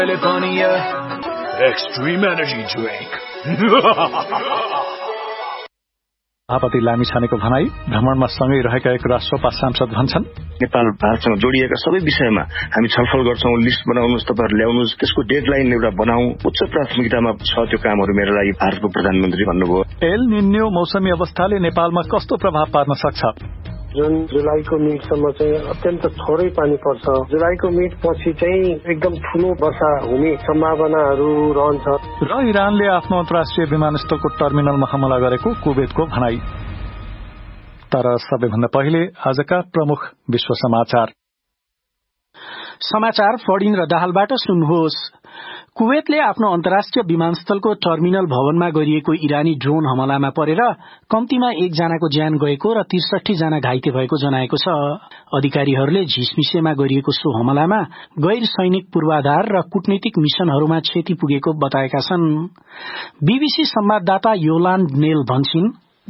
Extreme energy drink. सभापति लामिछानेको भनाई भ्रमणमा सँगै रहेका एक राष्ट्रपा सांसद भन्छन् नेपाल भारतसँग जोडिएका सबै विषयमा हामी छलफल गर्छौं, लिस्ट बनाउनुस्, तपाईहरु ल्याउनुस्, त्यसको डेडलाइन एउटा बनाऊ। उच्च प्राथमिकतामा छ त्यो कामहरु मेरो लागि भारतको प्रधानमन्त्री भन्नुभयो। एल निन्यो मौसमी अवस्थाले नेपालमा कस्तो प्रभाव पार्न सक्छ? जुन जुलाईको मिडसम्म चाहिँ अत्यन्त थोरै पानी पर्छ, जुलाईको मिड पछि चाहिँ एकदम ठूलो वर्षा हुने सम्भावनाहरू रहन्छ। र इरानले आफ्नो अन्तर्राष्ट्रिय विमानस्थलको टर्मिनलमा हमला गरेको कुवेतको भनाई। तर सबैभन्दा पहिले आजका प्रमुख विश्व समाचार फडिन र दाहालबाट सुन्नुहोस्। कुवेतले आफ्नो अन्तर्राष्ट्रिय विमानस्थलको टर्मिनल भवनमा गरिएको इरानी ड्रोन हमलामा परेर कम्तीमा 1 जनाको ज्यान गएको र 63 जना घाइते भएको जनाएको छ। अधिकारीहरूले झिसमिसेमा गरिएको सो हमलामा गैर सैनिक पूर्वाधार र कूटनीतिक मिशनहरूमा क्षति पुगेको बताएका छन्। बीबीसी संवाददाता योलान्ड नेल भन्छन्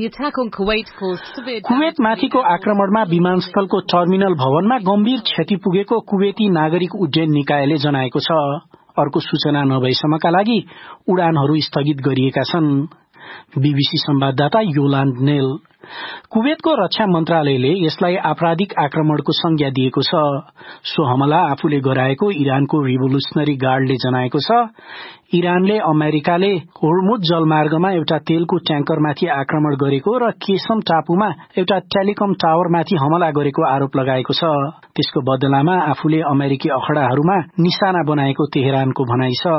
कुवेतमाथिको आक्रमणमा विमानस्थलको टर्मिनल भवनमा गम्भीर क्षति पुगेको कुवेती नागरिक उड्डयन निकायले जनाएको छ। अर्को सूचना नभएसम्मका लागि उडानहरू स्थगित गरिएका छन्। बीबीसी संवाददाता योलान्ड नेल। कुवेतको रक्षा मन्त्रालयले यसलाई आपराधिक आक्रमणको संज्ञा दिएको छ। सो हमला आफूले गराएको इरानको रिभोल्युसनरी गार्डले जनाएको छ। इरानले अमेरिकाले होर्मुज जलमार्गमा एउटा तेलको ट्याङ्करमाथि आक्रमण गरेको र केसम टापुमा एउटा टेलिकम टावरमाथि हमला गरेको आरोप लगाएको छ। त्यसको बदलामा आफूले अमेरिकी अखडाहरूमा निशाना बनाएको तेहरानको भनाइ छ।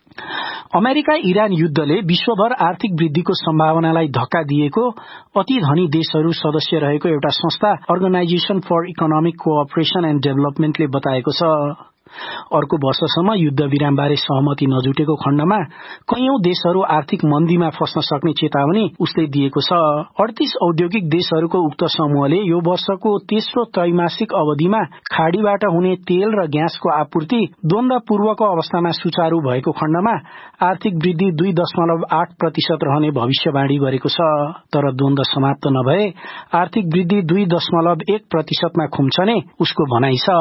अमेरिका इरान युद्धले विश्वभर आर्थिक वृद्धिको सम्भावनालाई धक्का दिएको अति धनी देशहरू सदस्य रहेको एउटा संस्था organisation for economic cooperation and डेभलपमेन्टले बताएको छ। अर्को वर्षसम्म युद्ध विरामबारे सहमति नजुटेको खण्डमा कैयौं देशहरू आर्थिक मन्दीमा फस्न सक्ने चेतावनी उसले दिएको छ। 38 औद्योगिक देशहरूको उक्त समूहले यो वर्षको तेस्रो त्रैमासिक अवधिमा खाडीबाट हुने तेल र ग्यासको आपूर्ति द्वन्द्वपूर्वको अवस्थामा सुचारू भएको खण्डमा आर्थिक वृद्धि 2.8% रहने भविष्यवाणी गरेको छ। तर द्वन्द्व समाप्त नभए आर्थिक वृद्धि 2.1% मा खुम्चने उसको भनाइ छ।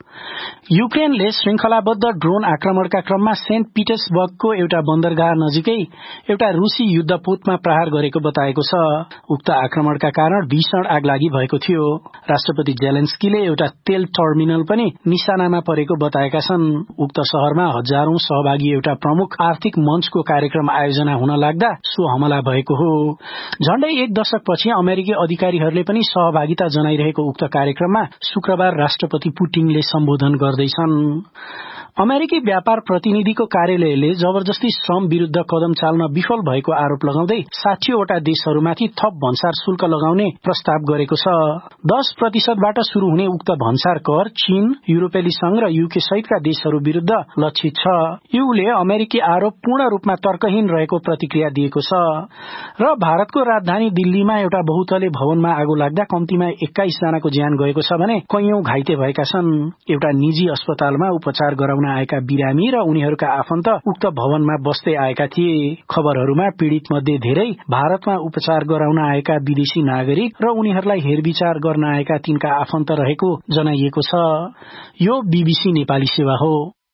युक्रेनले श्रृंखलाबद्ध ड्रोन आक्रमणका क्रममा सेन्ट पिटर्सबर्गको एउटा बन्दरगाह नजिकै एउटा रूसी युद्धपोतमा प्रहार गरेको बताएको छ। उक्त आक्रमणका कारण भीषण आगलागी भएको थियो। राष्ट्रपति जेलेन्स्कीले एउटा तेल टर्मिनल पनि निशानामा परेको बताएका छन्। उक्त शहरमा हजारौं सहभागी एउटा प्रमुख आर्थिक मञ्चको कार्यक्रम आयोजना हुन लाग्दा सो हमला भएको हो। झण्डै 1 दशकपछि अमेरिकी अधिकारीहरूले पनि सहभागिता जनाइरहेको उक्त कार्यक्रममा शुक्रबार राष्ट्रपति पुटिनले सम्बोधन गर्दैछन्। अमेरिकी व्यापार प्रतिनिधिको कार्यालयले जबरजस्ती श्रम विरूद्ध कदम चाल्न विफल भएको आरोप लगाउँदै 60 वटा देशहरूमाथि थप भन्सार शुल्क लगाउने प्रस्ताव गरेको छ। 10% बाट शुरू हुने उक्त भन्सार कर चीन, युरोपेली संघ र युके सहितका देशहरू विरूद्ध लक्षित छ। यूले अमेरिकी आरोप पूर्ण रूपमा तर्कहीन रहेको प्रतिक्रिया दिएको छ। र भारतको राजधानी दिल्लीमा एउटा बहुतले भवनमा आगो लाग्दा कम्तीमा 21 जनाको ज्यान गएको छ भने कैयौं घाइते भएका छन्। एउटा निजी अस्पतालमा उपचार गराउन आएका बिरामी र उनीहरूका आफन्त उक्त भवनमा बस्दै आएका थिए। खबरहरूमा पीड़ित मध्ये धेरै भारतमा उपचार गराउन आएका विदेशी नागरिक र उनीहरूलाई हेरविचार गर्न आएका तिनका आफन्त रहेको जनाइएको छ। यो बीबीसी नेपाली सेवा हो।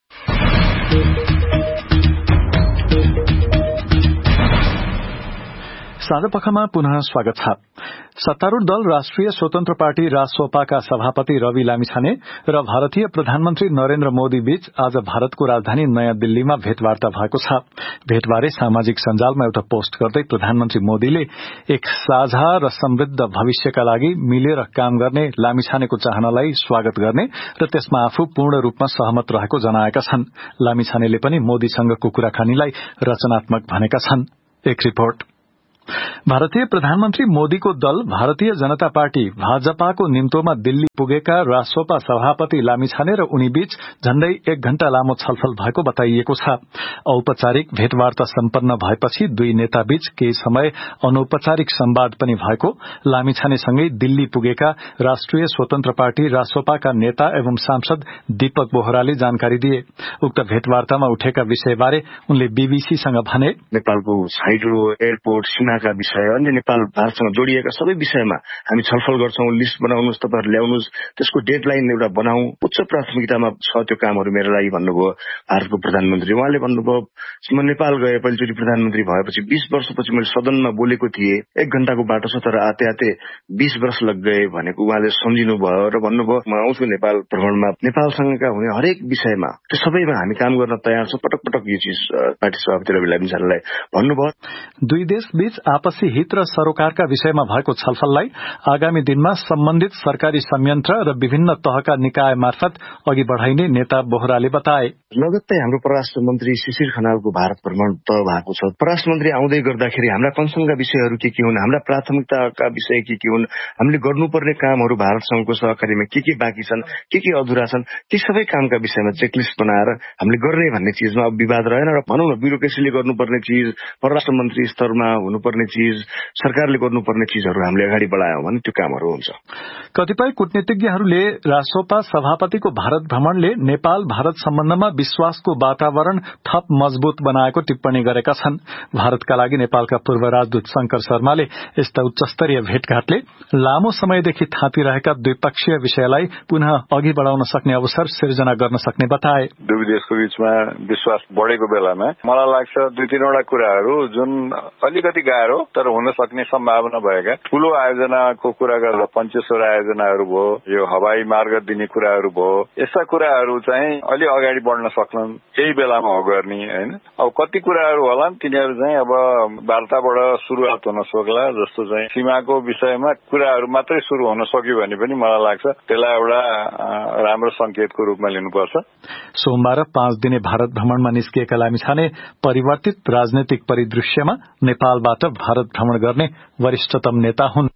साँझपखमा पुनः स्वागत छ। सत्तारूढ़ दल राष्ट्रिय स्वतन्त्र पार्टी रासोपाका सभापति रवि लामिछाने र भारतीय प्रधानमन्त्री नरेन्द्र मोदी बीच आज भारतको राजधानी नयाँ दिल्लीमा भेटवार्ता भएको छ। भेटबारे सामाजिक सञ्जालमा एउटा पोस्ट गर्दै प्रधानमन्त्री मोदीले एक साझा र समृद्ध भविष्यका लागि मिलेर काम गर्ने लामिछानेको चाहनालाई स्वागत गर्ने र त्यसमा आफू पूर्ण रूपमा सहमत रहेको जनाएका छन्। लामिछानेले पनि मोदीसँगको कुराकानीलाई रचनात्मक भनेका छन्। एक रिपोर्ट। भारतीय प्रधानमन्त्री मोदीको दल भारतीय जनता पार्टी भाजपाको निम्तोमा दिल्ली पुगेका रासोपा सभापति लामिछाने र उनी बीच झण्डै 1 घण्टा लामो छलफल भएको बताइएको छ। औपचारिक भेटवार्ता सम्पन्न भएपछि दुई नेता बीच केही समय अनौपचारिक संवाद पनि भएको लामिछानेसँगै दिल्ली पुगेका राष्ट्रिय स्वतन्त्र पार्टी रासोपाका नेता एवं सांसद दीपक बोहराले जानकारी दिए। उक्त भेटवार्तामा उठेका विषयबारे उनले बीबीसीसँग भने, नेपालको हाइड्रो एयरपोर्ट यहाँका विषय अन्य नेपाल भारतसँग जोडिएका सबै विषयमा हामी छलफल गर्छौं। लिस्ट बनाउनुस्, तपाईहरु ल्याउनुस्, त्यसको डेडलाइन एउटा बनाऊ, उच्च प्राथमिकतामा छ त्यो कामहरु मेरो लागि भन्नुभयो भारतको प्रधानमन्त्री। उहाँले भन्नुभयो म नेपाल गए पहिलोचोटि प्रधानमन्त्री भएपछि 20 वर्षपछि मैले सदनमा बोलेको थिएँ, 1 घण्टाको बाटो छ तर आते आते 20 वर्ष लग गए भनेको उहाँले सम्झिनु भयो र भन्नुभयो म आउँछु नेपाल भ्रमणमा, नेपालसँगका हुने हरेक विषयमा त्यो सबैमा हामी काम गर्न तयार छौं। पटक पटक यो चीज पार्टी सभापति रवि लामिछानेलाई भन्नुभयो। दुई देश बीच आपसी हित र सरोकारका विषयमा भएको छलफललाई आगामी दिनमा सम्बन्धित सरकारी संयन्त्र र विभिन्न तहका निकाय मार्फत अघि बढ़ाइने नेता बोहराले बताए। लगत्तै हाम्रो परराष्ट्र मन्त्री शिशिर खनालको भारत भ्रमण तय भएको छ। परराष्ट्र मन्त्री आउँदै गर्दाखेरि हाम्रा कन्सर्नका विषयहरू के हुन्, हाम्रा प्राथमिकताका विषय के हुन्, हामीले गर्नुपर्ने कामहरू भारतसँगको सहकारीमा के बाँकी छन्, के अधुरा छन्, ती सबै कामका विषयमा चेकलिस्ट बनाएर हामीले गर्ने भन्ने चीजमा अब विवाद रहेन र भनौँ न ब्युरोक्रेसीले गर्नुपर्ने चीज, परराष्ट्र मन्त्री स्तरमा हुनुपर्ने चीज, सरकारले गर्नुपर्ने चीजहरू हामीले अगाडि बढायौं भने त्यो कामहरू हुन्छ। कतिपय कूटनीतिज्ञहरूले रासोपा सभापतिको भारत भ्रमणले नेपाल भारत सम्बन्धमा विश्वासको वातावरण थप मजबूत बनाएको टिप्पणी गरेका छन्। भारतका लागि नेपालका पूर्व राजदूत शंकर शर्माले यस्ता उच्चस्तरीय भेटघाटले लामो समयदेखि थाँतिरहेका द्विपक्षीय विषयलाई पुनः अघि बढ़ाउन सक्ने अवसर सिर्जना गर्न सक्ने बताए। दुवै देशको बीचमा विश्वास बढेको बेलामा मलाई लाग्छ 2-3वटा कुराहरू जुन अलिकति गाह्रो तर हुन सक्ने सम्भावना भएका ठूलो आयोजनाको कुरा गर्दा पञ्चेश्वर आयोजनाहरू भयो, यो हवाई मार्ग दिने कुराहरू भयो, यस्ता कुराहरू चाहिँ अलि अगाडि बढ्न सक्छन् यही बेलामा हो गर्ने हैन। अब कति कुराहरू होला तिनीहरू चाहिँ अब वार्ताबाट सुरुवात हुन सक्ला, जस्तो चाहिँ सीमाको विषयमा कुराहरू मात्रै सुरु हुन सक्यो भने पनि मलाई लाग्छ त्यसलाई एउटा राम्रो संकेतको रूपमा लिनुपर्छ। सोमबार 5 दिने भारत भ्रमणमा निस्किएका लामिछाने परिवर्तित राजनैतिक परिदृश्यमा नेपालबाट भारत भ्रमण गर्ने वरिष्ठतम नेता हुन्।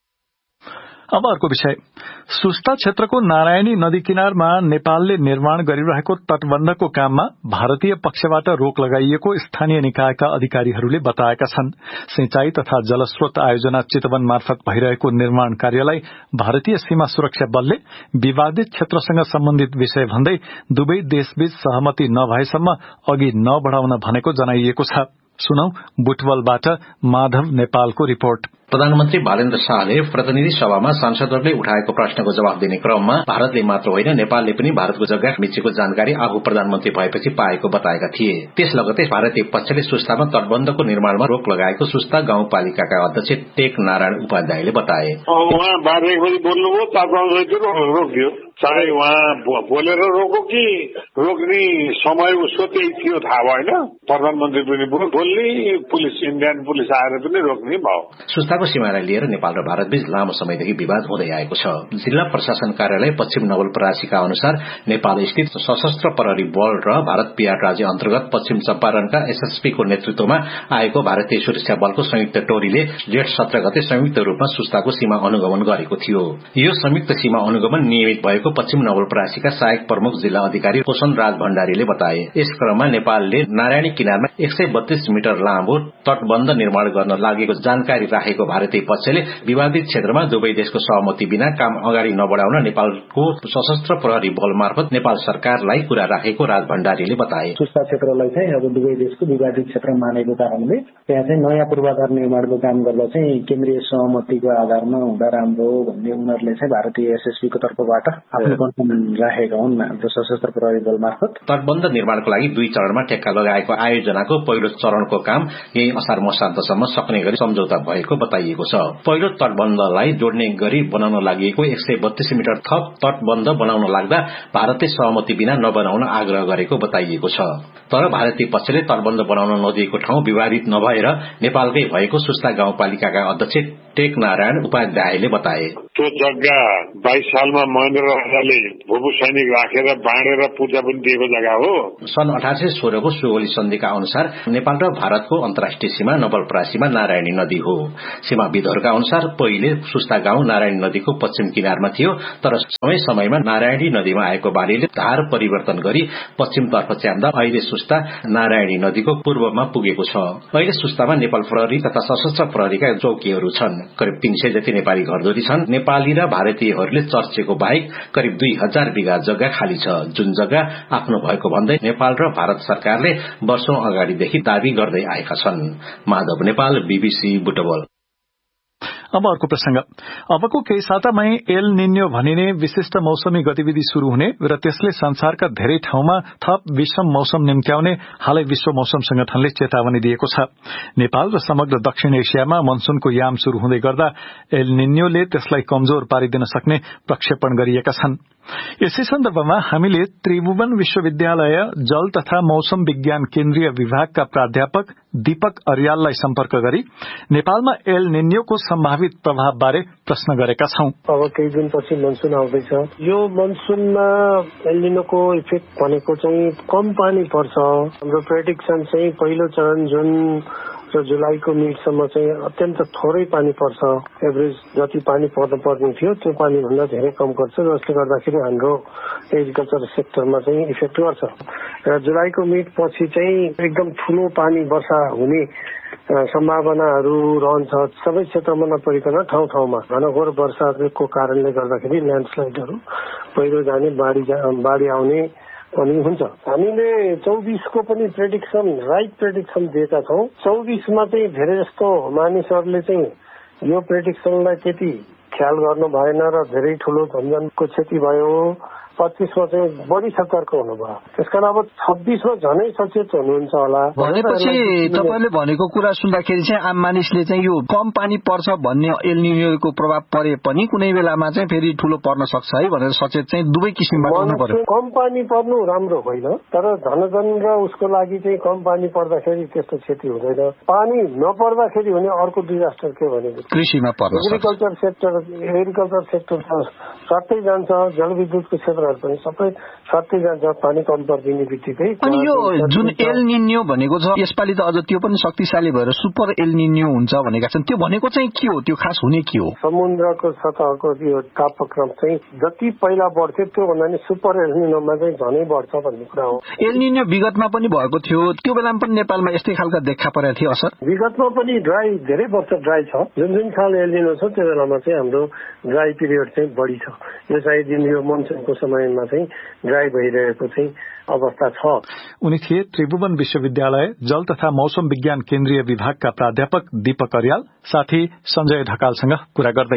अब अर्को विषय, सुस्ता क्षेत्रको नारायणी नदी किनारमा नेपालले निर्माण गरिरहेको तटबन्धको काममा भारतीय पक्षबाट रोक लगाइएको स्थानीय निकायका अधिकारीहरूले बताएका छन्। सिंचाई तथा जलस्रोत आयोजना चितवन मार्फत भइरहेको निर्माण कार्यलाई भारतीय सीमा सुरक्षा बलले विवादित क्षेत्रसँग सम्बन्धित विषय भन्दै दुवै देशबीच सहमति नभएसम्म अघि नबढ़ाउन भनेको जनाइएको छ। सुनौ बुटवलबाट माधव नेपालको रिपोर्ट। प्रधानमन्त्री बालेन्द्र शाहले प्रतिनिधि सभामा सांसदहरूले उठाएको प्रश्नको जवाफ दिने क्रममा भारतले मात्र होइन नेपालले पनि भारतको जग्गा मिचेको जानकारी आफू प्रधानमन्त्री भएपछि पाएको बताएका थिए। त्यस लगतै भारतीय पक्षले सुस्तामा तटबन्धको निर्माणमा रोक लगाएको सुस्ता गाउँपालिकाका अध्यक्ष टेक नारायण उपाध्यायले बताए। उहाँ 12 बजी बोल्नुभयो, तटबन्ध रोकियो। चाहे उहाँ बोलेर रोको कि रोक्ने समय उसको त्यही थियो थाहा भएन। प्रधानमन्त्री पनि बोल्ने, पुलिस इन्डियन पुलिस आएर पनि रोक्ने भयो। सुस्ताको सीमालाई लिएर नेपाल र भारतबीच लामो समयदेखि विवाद हुँदै आएको छ। जिल्ला प्रशासन कार्यालय पश्चिम नवलपरासीका अनुसार नेपाल स्थित सशस्त्र प्रहरी बल र भारत बिहार राज्य अन्तर्गत पश्चिम चम्पारणका एसएसपीको नेतृत्वमा आएको भारतीय सुरक्षा बलको संयुक्त टोलीले जेठ 17 गते संयुक्त रूपमा सुस्ताको सीमा अनुगमन गरेको थियो। यो संयुक्त सीमा अनुगमन नियमित भएको पश्चिम नवलपरासीका सहायक प्रमुख जिल्ला अधिकारी पोषण राज भण्डारीले बताए। यस क्रममा नेपालले नारायणी किनारमा 132 मिटर लामो तटबन्ध निर्माण गर्न लागेको जानकारी राखेको भारतीय पक्षले विवादित क्षेत्रमा दुवै देशको सहमति बिना काम अगाडि नबढाउन नेपालको सशस्त्र प्रहरी बल मार्फत नेपाल सरकारलाई कुरा राखेको राज भण्डारीले बताए। सुस्ता क्षेत्रलाई चाहिँ अब दुवै देशको विवादित क्षेत्र मानेको कारणले त्यहाँ चाहिँ नयाँ पूर्वाधार निर्माणको काम गर्दा चाहिँ केन्द्रीय सहमतिको आधारमा हुँदा राम्रो भन्ने उनीहरूले चाहिँ भारतीय एसएसपीको तर्फबाट आफ्नो कन्सर्न राखेका हुन् हाम्रो सशस्त्र प्रहरी बल मार्फत। तटबन्ध निर्माणको लागि 2 चरणमा ठेक्का लगाएको आयोजनाको पहिलो चरणको काम यही असार मसान्तसम्म सक्ने गरी सम्झौता भएको बताइएको छ। पहिलो तटबन्धलाई जोड्ने गरी बनाउन लागि 132 मिटर थप तटबन्ध बनाउन लाग्दा भारतले सहमति बिना नबनाउन आग्रह गरेको बताइएको छ। तर भारतीय पक्षले तटबन्ध बनाउन नदिएको ठाउँ विवादित नभएर नेपालकै भएको सुस्ता गाउँपालिकाका अध्यक्ष टेक नारायण उपाध्यायले बताए। त्यो जग्गा 22 सालमा महेन्द्र राजाले भूभू सैनिक राखेर बाँडेर पूजा पनि दिएको जग्गा हो। सन् 1816 को सुगोली सन्धिका अनुसार नेपाल र भारतको अन्तर्राष्ट्रिय सीमा नवलपरासीमा नारायणी नदी हो। सीमाविदहरूका अनुसार पहिले सुस्ता गाउँ नारायणी नदीको पश्चिम किनारमा थियो, तर समय समयमा नारायणी नदीमा आएको बाढीले धार परिवर्तन गरी पश्चिमतर्फ च्याम्दा अहिले सुस्ता नारायणी नदीको पूर्वमा पुगेको छ। अहिले सुस्तामा नेपाल प्रहरी तथा सशस्त्र प्रहरीका चौकीहरू छन्। करिब 300 जति नेपाली घरधुरी छन्। नेपाली र भारतीयहरूले चर्चेको बाहेक करिब 2000 बिघा जग्गा खाली छ, जुन जग्गा आफ्नो भएको भन्दै नेपाल र भारत सरकारले वर्षौं अगाडिदेखि दावी गर्दै आएका छन्। माधव नेपाल, बीबीसी बुटवल। अब अर्को प्रसंग। अबको केही सातामै एल निन्यो भनिने विशिष्ट मौसमी गतिविधि शुरू हुने र त्यसले संसारका धेरै ठाउँमा थप विषम मौसम निम्त्याउने हालै विश्व मौसम संगठनले चेतावनी दिएको छ। नेपाल र समग्र दक्षिण एशियामा मनसूनको याम शुरू हुँदै गर्दा एल निन्योले त्यसलाई कमजोर पारिदिन सक्ने प्रक्षेपण गरिएका छन्। यसै सन्दर्भमा हामीले त्रिभुवन विश्वविद्यालय जल तथा मौसम विज्ञान केन्द्रीय विभागका प्राध्यापक दीपक अर्याललाई सम्पर्क गरी नेपालमा एल निन्योको सम्भावित प्रभाव बारे प्रश्न गरेका छौं। अब केही दिनपछि मनसून आउँदैछ। यो मनसूनमा एल निनोको इफेक्ट भनेको चाहिँ कम पानी पर्छ। हाम्रो प्रेडिक्सन चाहिँ पहिलो चरण जुन जुलाईको मिडसम्म चाहिँ अत्यन्त थोरै पानी पर्छ। एभरेज जति पानी पर्नुपर्ने थियो त्यो पानी भन्दा धेरै कम गर्छ, जसले गर्दाखेरि हाम्रो एग्रिकल्चर सेक्टरमा चाहिँ इफेक्ट गर्छ। र जुलाईको मिड पछि चाहिँ एकदम ठूलो पानी वर्षा हुने सम्भावनाहरू रहन्छ। सबै क्षेत्रमा नपरिकन ठाउँ ठाउँमा घनघोर वर्षाको कारणले गर्दाखेरि ल्यान्डस्लाइडहरू, पहिरो जाने, बाढी आउने पनि हुन्छ। हामीले 24 को पनि प्रेडिक्सन राइट प्रेडिक्सन दिएका छौं। 24 मा चाहिँ धेरै जस्तो मानिसहरूले चाहिँ यो प्रेडिक्सनलाई त्यति ख्याल गर्नु भएन र धेरै ठूलो धनजनको क्षति भयो। 25 मा चाहिँ बढी सतर्क हुनुभयो। त्यसकारण अब 26 मा झनै सचेत हुनुहुन्छ होला। भनेपछि तपाईले भनेको कुरा सुन्दाखेरि चाहिँ आम मानिसले चाहिँ यो कम पानी पर्छ भन्ने एल निनोको प्रभाव परे पनि कुनै बेलामा चाहिँ फेरि ठूलो पर्न सक्छ है भनेर सचेत चाहिँ दुवै किसिमबाट हुनु पर्यो। कम पानी पर्नु राम्रो होइन, तर धनजन र उसको लागि चाहिँ कम पानी पर्दाखेरि त्यस्तो क्षति हुँदैन। पानी नपर्दाखेरि हुने अर्को डिजास्टर के भनेको कृषिमा पर्छ। एग्रिकल्चर सेक्टर सट्टै जान्छ, जलविद्युतको क्षेत्र पनि सबै सट्टै जान्छ पानी कम परिदिने बित्तिकै। अनि यो जुन एल निन्यो भनेको छ यसपालि त अझ त्यो पनि शक्तिशाली भएर सुपर एल निन्यो हुन्छ भनेका छन्। त्यो भनेको चाहिँ के हो? त्यो खास हुने के हो? समुद्रको सतहको यो तापक्रम चाहिँ जति पहिला बढ्थ्यो त्यो भन्दा नि सुपर एल निनोमा चाहिँ झनै बढ्छ भन्ने कुरा हो। एल निन्यो विगतमा पनि भएको थियो, त्यो बेलामा पनि नेपालमा यस्तै खालका देखा परेको थियो असर। विगतमा पनि ड्राई, धेरै वर्ष ड्राई छ। जुन साल एल निनो छ त्यो बेलामा चाहिँ हाम्रो ड्राई पिरियड चाहिँ बढी छ। यो चाहिँ दिन यो मनसुनको समयमा चाहिँ ड्राई भइरहेको चाहिँ अवस्था छ। उनी थिए त्रिभुवन विश्वविद्यालय जल तथा मौसम विज्ञान केन्द्रीय विभागका प्राध्यापक दीपक अर्याल, साथी संजय ढकालसँग कुरा गर्दै।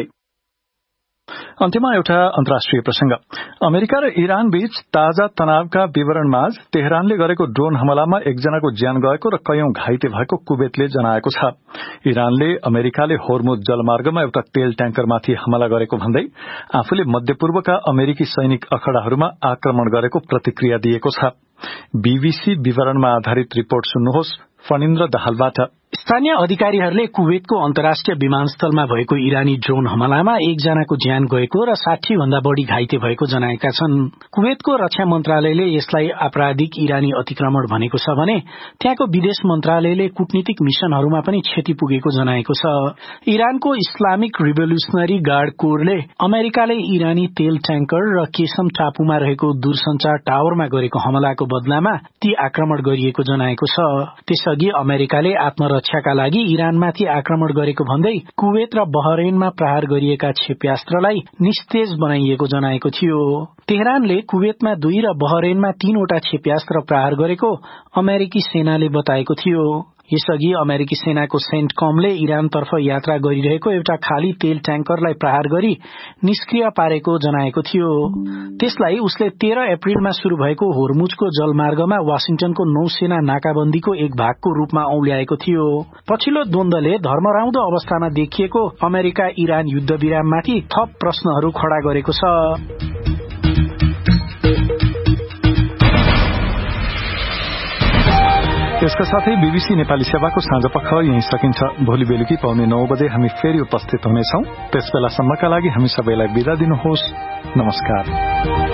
अन्त्यमा एउटा अन्तर्राष्ट्रिय प्रसंग। अमेरिका र इरान बीच ताजा तनावका विवरणमा तेहरानले गरेको ड्रोन हमलामा एकजनाको ज्यान गएको र कयौं घाइते भएको कुवेतले जनाएको छ। इरानले अमेरिकाले होर्मुज जलमार्गमा एउटा तेल ट्याङ्करमाथि हमला गरेको भन्दै आफूले मध्यपूर्वका अमेरिकी सैनिक अखडाहरूमा आक्रमण गरेको प्रतिक्रिया दिएको छ। बीबीसी विवरणमा आधारित रिपोर्ट सुन्नुहोस् फणिन्द्र दाहालबाट। स्थानीय अधिकारीहरूले कुवेतको अन्तर्राष्ट्रिय विमानस्थलमा भएको इरानी ड्रोन हमलामा एकजनाको ज्यान गएको र 60 भन्दा बढ़ी घाइते भएको जनाएका छन्। कुवेतको रक्षा मन्त्रालयले यसलाई आपराधिक इरानी अतिक्रमण भनेको छ भने त्यहाँको विदेश मन्त्रालयले कूटनीतिक मिशनहरूमा पनि क्षति पुगेको जनाएको छ। इरानको इस्लामिक रिभोल्युशनरी गार्ड कोरले अमेरिकाले इरानी तेल ट्याङ्कर र केसम टापुमा रहेको दूरसञ्चार टावरमा गरेको हमलाको बदलामा ती आक्रमण गरिएको जनाएको छ। त्यसअघि अमेरिकाले आत्मरक्षाका लागि इरानमाथि आक्रमण गरेको भन्दै कुवेत र बहरेनमा प्रहार गरिएका क्षेप्यास्त्रलाई निस्तेज बनाइएको जनाएको थियो। तेहरानले कुवेतमा 2 र बहरेनमा 3 वटा क्षेप्यास्त्र प्रहार गरेको अमेरिकी सेनाले बताएको थियो। यसअघि अमेरिकी सेनाको सेन्टकमले इरानतर्फ यात्रा गरिरहेको एउटा खाली तेल ट्याङ्करलाई प्रहार गरी निष्क्रिय पारेको जनाएको थियो। त्यसलाई उसले 13 अप्रिलमा शुरू भएको होर्मुजको जलमार्गमा वाशिंटनको नौसेना नाकाबन्दीको एक भागको रूपमा औल्याएको थियो। पछिल्लो द्वन्द्वले धर्मराउँदो अवस्थामा देखिएको अमेरिका इरान युद्ध विराममाथि थप प्रश्नहरू खड़ा गरेको छ। यसका साथै बीबीसी नेपाली सेवाको साँझपख यही सकिन्छ। भोलि बेलुकी पाउने 9 बजे हामी फेरि उपस्थित हुनेछौं। त्यसबेलासम्मका लागि हामी सबैलाई बिदा दिनुहोस्। नमस्कार।